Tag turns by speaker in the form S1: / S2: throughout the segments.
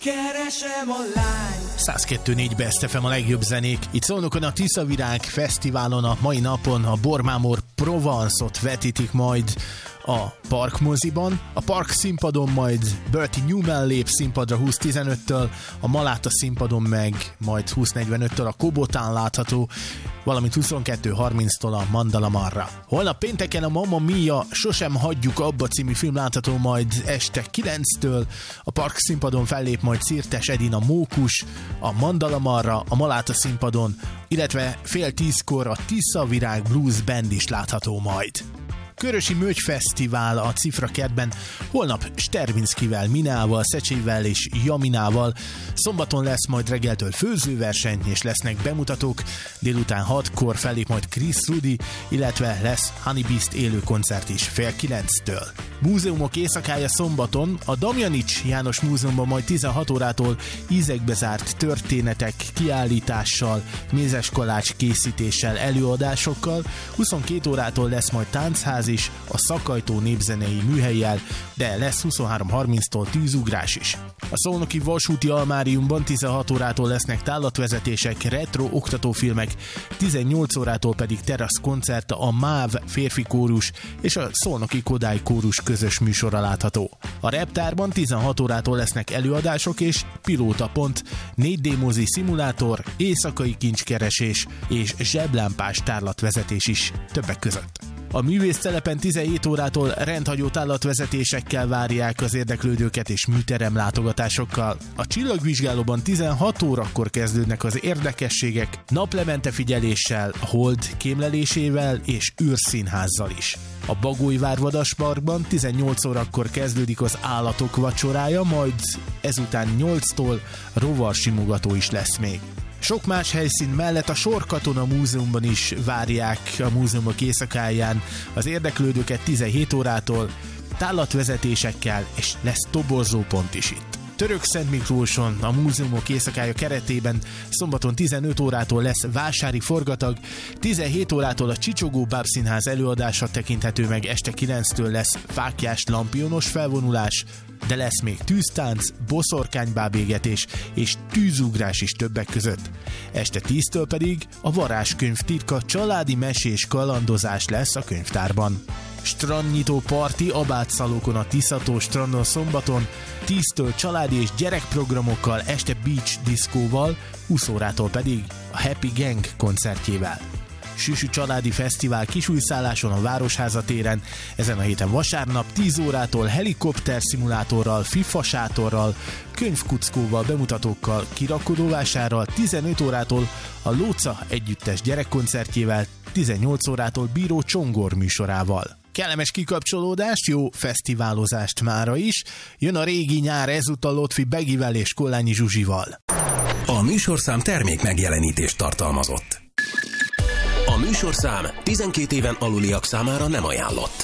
S1: Keresem online
S2: 102.4 Best FM a legjobb zenék. Itt Szolnokon a Tiszavirág Fesztiválon a mai napon a Bormámor Provence-ot vetítik majd a Parkmoziban. A Park színpadon majd Bertie Newman lép színpadra 20.15-től, a Maláta színpadon meg majd 20.45-től a Kobotán látható, valamint 22.30-tól a Mandala Marra. Holnap pénteken a Mamma Mia Sosem hagyjuk abba című film látható majd este 9-től, a Park színpadon fellép majd Szirtes Edina Mókus, a Mandala Marra, a Maláta színpadon, illetve 9:30-kor a Tiszavirág Blues Band is látható majd. Körösi Mögy Fesztivál a Cifra kertben, holnap Stervinszkivel, Minával, Szecsével és Jaminával, szombaton lesz majd reggeltől főzőverseny és lesznek bemutatók, délután 6-kor fellép majd Chris Rudi, illetve lesz Honey Beast élő koncert is 8:30-től. Múzeumok éjszakája szombaton, a Damjanics János Múzeumban majd 16 órától ízekbe zárt történetek kiállítással, mézeskalács készítéssel, előadásokkal, 22 órától lesz majd táncház is, a Szakajtó népzenei műhellyel, de lesz 23:30-tól tűzugrás is. A Szolnoki Vasúti Almáriumban 16 órától lesznek tállatvezetések, retro oktatófilmek, 18 órától pedig terasz koncert, a MÁV férfi kórus és a Szolnoki Kodály kórus közös műsora látható. A Reptárban 16 órától lesznek előadások és pilótapont, 4D mozi szimulátor, éjszakai kincskeresés és zseblámpás tárlatvezetés is többek között. A művésztelepen 17 órától rendhagyó tárlatvezetésekkel várják az érdeklődőket és műterem látogatásokkal. A Csillagvizsgálóban 16 órakor kezdődnek az érdekességek, naplemente figyeléssel, hold kémlelésével és űrszínházzal is. A Bagolyvár Vadasparkban 18 órakor kezdődik az állatok vacsorája, majd ezután 8-tól rovarsimogató is lesz még. Sok más helyszín mellett a Sorkatona Múzeumban is várják a múzeumok éjszakáján az érdeklődőket 17 órától, tállatvezetésekkel, és lesz toborzópont is itt. Törökszentmiklóson a múzeumok éjszakája keretében szombaton 15 órától lesz vásári forgatag, 17 órától a Csicsogó Bábszínház előadása tekinthető meg, este 9-től lesz fáklyás lampionos felvonulás, de lesz még tűztánc, boszorkánybábégetés és tűzugrás is többek között. Este 10-től pedig a Varázskönyv titka családi mesés kalandozás lesz a könyvtárban. Strandnyitó parti Abátszalókon a Tiszató strandon szombaton, 10-től családi és gyerekprogramokkal, este beach diszkóval, 20 órától pedig a Happy Gang koncertjével. Süsü családi fesztivál Kisújszálláson a Városháza téren, ezen a héten vasárnap 10 órától helikopter szimulátorral, FIFA sátorral, könyvkuckóval, bemutatókkal, kirakodóvásárral, 15 órától a Lóca együttes gyerekkoncertjével, 18 órától Bíró Csongor műsorával. Kellemes kikapcsolódást, jó fesztiválozást mára is. Jön a régi nyár, ezúttal Lotfi Begivel és Kollányi Zsuzsival.
S3: A műsorszám termék megjelenítést tartalmazott. A műsorszám 12 éven aluliak számára nem ajánlott.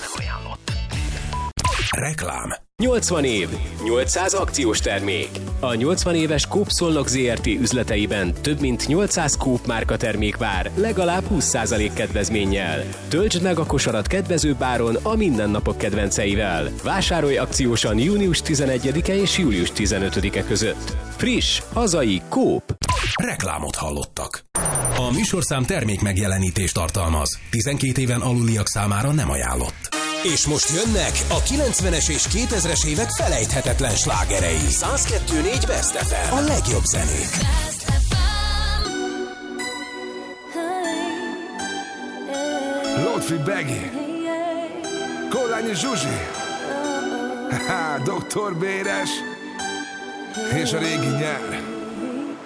S3: Reklám.
S4: 80 év, 800 akciós termék. A 80 éves Coop Szolnok Zrt. Üzleteiben több mint 800 Coop márka termék vár, legalább 20% kedvezménnyel. Töltsd meg a kosarat kedvezőbb áron a mindennapok kedvenceivel. Vásárolj akciósan június 11-e és július 15-e között. Friss, hazai Coop.
S3: Reklámot hallottak. A műsorszám termék megjelenítést tartalmaz. 12 éven aluliak számára nem ajánlott. És most jönnek a 90-es és 2000-es évek felejthetetlen slágerei. 102.4 Best FM. A legjobb zenék.
S5: Lotfi Begi, Kollányi Zsuzsi, Dr. Béres és a régi nyár.